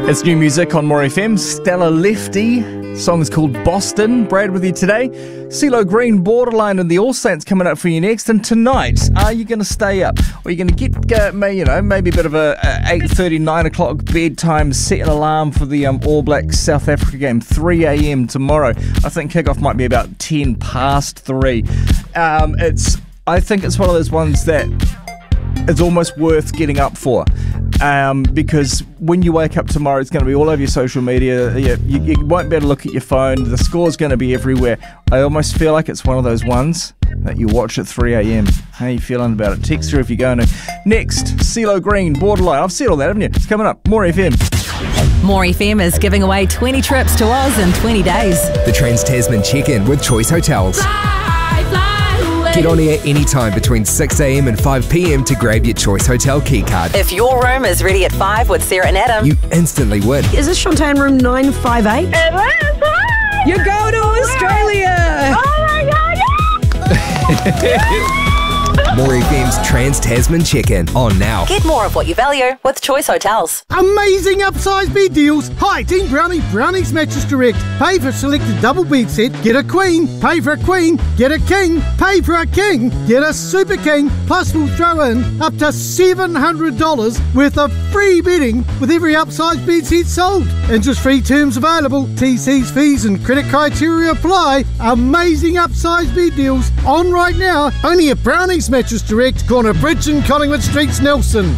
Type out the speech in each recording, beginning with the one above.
It's new music on More FM. Stella Lefty. Song is called Boston. Brad with you today. CeeLo Green, Borderline, and the All Saints coming up for you next. And tonight, are you going to stay up? Or are you going to get, maybe a bit of a 8:30, 9 o'clock bedtime, set an alarm for the All Blacks South Africa game, 3 a.m. tomorrow. I think kickoff might be about 10 past 3. I think it's one of those ones that it's almost worth getting up for, because when you wake up tomorrow, it's going to be all over your social media. You won't be able to look at your phone. The score's going to be everywhere. I almost feel like it's one of those ones that you watch at 3 a.m. How are you feeling about it? Text her if you're going to. Next, CeeLo Green, Borderline. I've said all that, haven't you? It's coming up. More FM. More FM is giving away 20 trips to Oz in 20 days. The Trans-Tasman Check-In with Choice Hotels. Get on air anytime between 6am and 5pm to grab your Choice Hotel keycard. If your room is ready at 5 with Sarah and Adam, you instantly win. Is this Shantae room 958? It is! Hi! You go to Australia! Oh my God, yeah! More FM's Trans-Tasman Check-In on now. get more of what you value with Choice Hotels. Amazing upsize bed deals. Hi, Team Brownie, Brownie's Mattress Direct. Pay for a selected double bed set, get a queen. Pay for a queen, get a king. Pay for a king, get a super king. Plus we'll throw in up to $700 worth of free bedding with every upsize bed set sold. Interest-free terms available. TC's fees and credit criteria apply. Amazing upsize bed deals on right now. Only at Brownie's Mattress Direct, corner Bridge and Collingwood Streets, Nelson.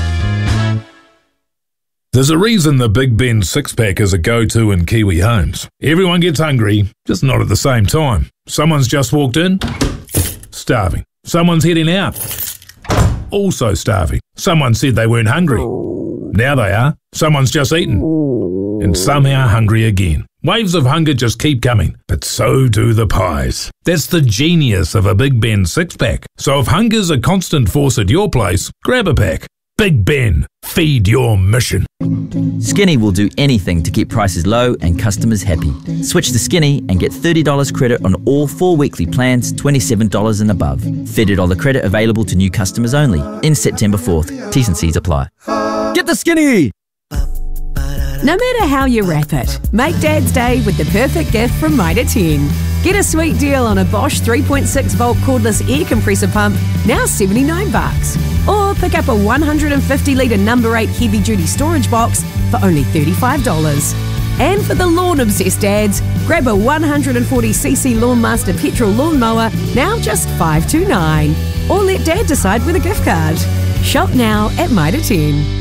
There's a reason the Big Ben six-pack is a go-to in Kiwi homes. Everyone gets hungry, just not at the same time. Someone's just walked in, starving. Someone's heading out, also starving. Someone said they weren't hungry. Now they are. Someone's just eaten, and somehow hungry again. Waves of hunger just keep coming, but so do the pies. That's the genius of a Big Ben six-pack. So if hunger's a constant force at your place, grab a pack. Big Ben, feed your mission. Skinny will do anything to keep prices low and customers happy. Switch to Skinny and get $30 credit on all 4 weekly plans, $27 and above. $30 credit available to new customers only. In September 4th. T's and C's apply. Get the Skinny! No matter how you wrap it, make Dad's Day with the perfect gift from Mitre 10. Get a sweet deal on a Bosch 3.6 volt cordless air compressor pump, now $79. Or pick up a 150 litre number 8 heavy duty storage box for only $35. And for the lawn obsessed dads, grab a 140cc Lawnmaster petrol lawnmower, now just $529. Or let Dad decide with a gift card. Shop now at Mitre 10.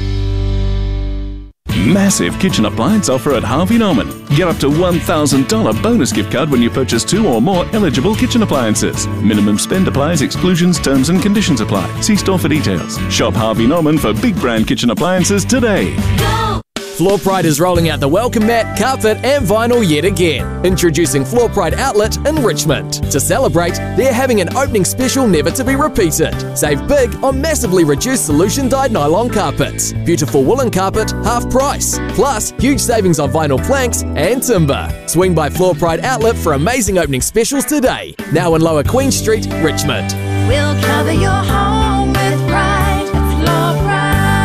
Massive kitchen appliance offer at Harvey Norman. Get up to $1,000 bonus gift card when you purchase 2 or more eligible kitchen appliances. Minimum spend applies, exclusions, terms and conditions apply. See store for details. Shop Harvey Norman for big brand kitchen appliances today. Go! Floor Pride is rolling out the welcome mat, carpet and vinyl yet again. Introducing Floor Pride Outlet in Richmond. To celebrate, they're having an opening special never to be repeated. Save big on massively reduced solution dyed nylon carpets. Beautiful woolen carpet, half price. Plus, huge savings on vinyl planks and timber. Swing by Floor Pride Outlet for amazing opening specials today. Now in Lower Queen Street, Richmond. We'll cover your home with pride. Floor Pride.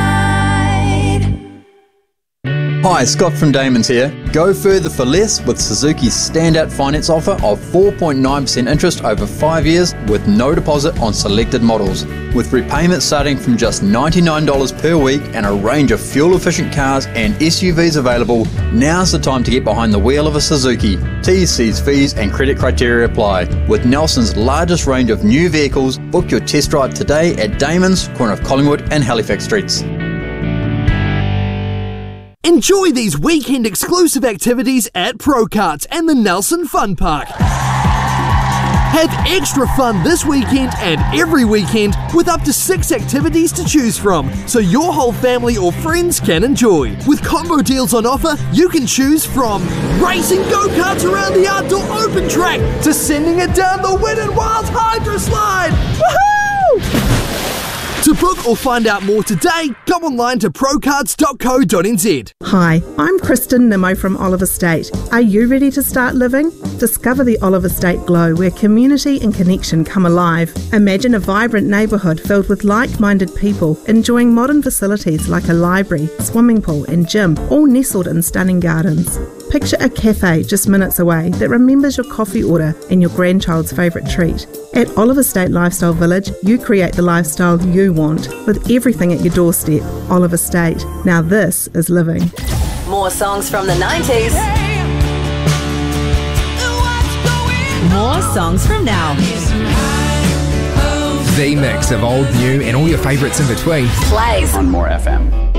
Hi, Scott from Damon's here. Go further for less with Suzuki's standout finance offer of 4.9% interest over 5 years with no deposit on selected models. With repayments starting from just $99 per week and a range of fuel-efficient cars and SUVs available, now's the time to get behind the wheel of a Suzuki. T's, C's, fees and credit criteria apply. With Nelson's largest range of new vehicles, book your test drive today at Damon's, corner of Collingwood and Halifax Streets. Enjoy these weekend exclusive activities at Procarts and the Nelson Fun Park. Have extra fun this weekend and every weekend with up to 6 activities to choose from, so your whole family or friends can enjoy. With combo deals on offer, you can choose from racing go-karts around the outdoor open track to sending it down the Wet n Wild Hydro Slide. Woohoo! To To book or find out more today, go online to procards.co.nz. Hi, I'm Kristen Nimmo from Olive Estate. Are you ready to start living? Discover the Olive Estate Glow, where community and connection come alive. Imagine a vibrant neighbourhood filled with like-minded people, enjoying modern facilities like a library, swimming pool and gym, all nestled in stunning gardens. Picture a cafe just minutes away that remembers your coffee order and your grandchild's favourite treat. At Olive Estate Lifestyle Village, you create the lifestyle you want with everything at your doorstep. Olive Estate. Now this is living. More songs from the 90s. More songs from now. The mix of old, new, and all your favourites in between. Plays on More FM.